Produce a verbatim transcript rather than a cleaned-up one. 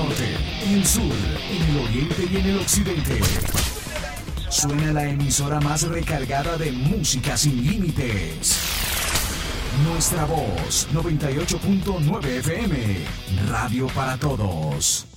norte, en el sur, en el oriente y en el occidente. Suena la emisora más recargada de música sin límites. Nuestra voz, noventa y ocho punto nueve F M, Radio para Todos.